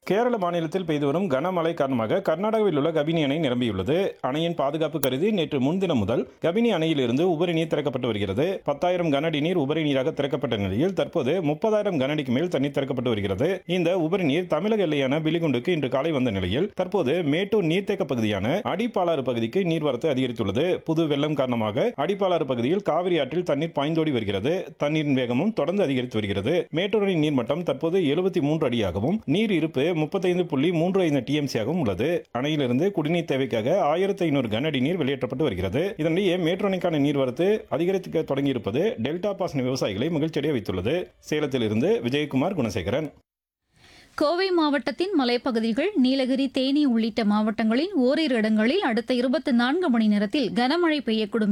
கேரள மாநிலத்தில் பெய்து வரும் கனமழை காரணமாக கர்நாடகாவில் உள்ள கபினி அணை நிரம்பியுள்ளது. அணையின் பாதுகாப்பு கருதி நேற்று முன்தினம் முதல் கபினி அணையிலிருந்து உபரி நீர் திறக்கப்பட்டு வருகிறது. 10,000 கனஅடி நீர் உபரி நீராக திறக்கப்பட்ட நிலையில் தற்போது 30,000 கனஅடிக்கு மேல் தண்ணீர் திறக்கப்பட்டு வருகிறது. இந்த உபரி நீர் தமிழக எல்லையான பிலிகுண்டுக்கு இன்று காலை வந்த நிலையில் தற்போது மேட்டூர் நீர்த்தேக்க பகுதியான அடிப்பாலாறு பகுதிக்கு நீர்வரத்து அதிகரித்துள்ளது. புது வெள்ளம் காரணமாக அடிப்பாலாறு பகுதியில் காவிரி ஆற்றில் தண்ணீர் பாய்ந்தோடி வருகிறது. தண்ணீரின் வேகமும் தொடர்ந்து அதிகரித்து வருகிறது. மேட்டூர் அணை நீர்மட்டம் தற்போது 73 அடியாகவும் நீர் இருப்பு 35.35 டிஎம்சியாகவும் உள்ளது. அணையிலிருந்து குடிநீர் தேவைக்காக 1,500 கனஅடி நீர் வெளியேற்றப்பட்டு வருகிறது. இதனிடையே மேட்டூர் அணைக்கான நீர்வரத்து அதிகரிக்க தொடங்கியிருப்பது டெல்டா பாசன விவசாயிகளை மகிழ்ச்சியடைய வைத்துள்ளது. சேலத்திலிருந்து விஜயகுமார் குணசேகரன். கோவை மாவட்டத்தின் மலைப்பகுதிகள், நீலகிரி, தேனி உள்ளிட்ட மாவட்டங்களின் ஓரிரு இடங்களில் அடுத்த 24 மணி நேரத்தில் கனமழை பெய்யக்கூடும்